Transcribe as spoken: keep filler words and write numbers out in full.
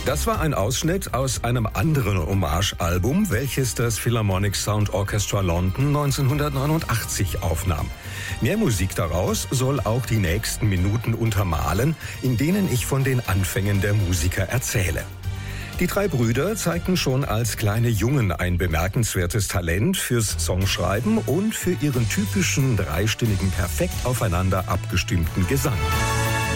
Das war ein Ausschnitt aus einem anderen Hommage-Album, welches das Philharmonic Sound Orchestra London neunzehnhundertneunundachtzig aufnahm. Mehr Musik daraus soll auch die nächsten Minuten untermalen, in denen ich von den Anfängen der Musiker erzähle. Die drei Brüder zeigten schon als kleine Jungen ein bemerkenswertes Talent fürs Songschreiben und für ihren typischen dreistimmigen, perfekt aufeinander abgestimmten Gesang.